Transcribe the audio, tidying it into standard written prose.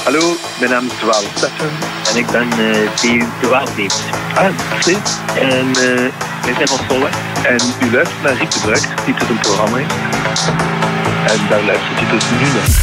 Hallo, mijn naam is Dwaal Steffen. En ik ben Dwaal David. Merci. En wij zijn van Solweg. En u luistert naar Riep de Bruik, die tot een programma is. En daar luistert u dus nu naar.